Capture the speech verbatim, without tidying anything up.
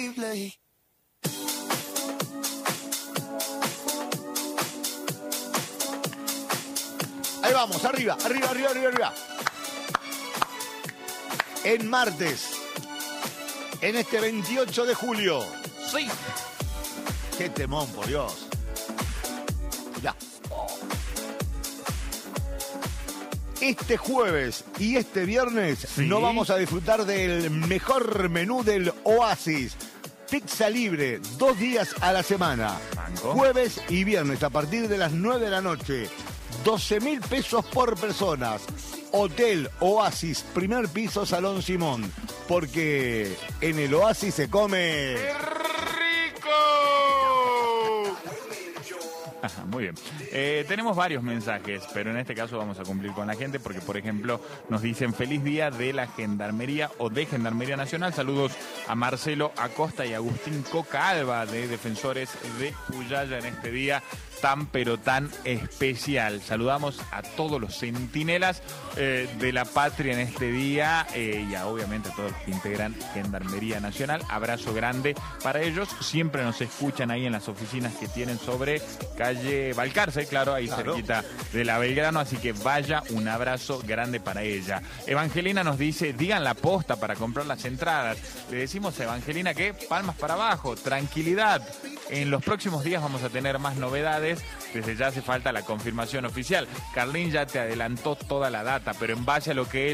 imposible. Ahí vamos, arriba, arriba, arriba, arriba, arriba. En martes, en este veintiocho de julio. Sí. Qué temón, por Dios. Ya. Este jueves y este viernes sí. no vamos a disfrutar del mejor menú del Oasis. Pizza libre, dos días a la semana. Banco. Jueves y viernes a partir de las nueve de la noche. doce mil pesos por personas. Hotel Oasis, primer piso, Salón Simón. Porque en el Oasis se come... Ajá, muy bien. Eh, tenemos varios mensajes, pero en este caso vamos a cumplir con la gente porque, por ejemplo, nos dicen feliz día de la Gendarmería o de Gendarmería Nacional. Saludos a Marcelo Acosta y Agustín Coca Alba de Defensores de Cuyaya en este día tan pero tan especial. Saludamos a todos los centinelas eh, de la patria en este día eh, y a, obviamente a todos los que integran Gendarmería Nacional. Abrazo grande para ellos. Siempre nos escuchan ahí en las oficinas que tienen sobre calle Balcarce, claro, ahí claro. cerquita de la Belgrano, así que vaya, un abrazo grande para ella. Evangelina nos dice, digan la posta para comprar las entradas. Le decimos a Evangelina que palmas para abajo, tranquilidad. En los próximos días vamos a tener más novedades. Desde ya hace falta la confirmación oficial. Carlín ya te adelantó toda la data, pero en base a lo que él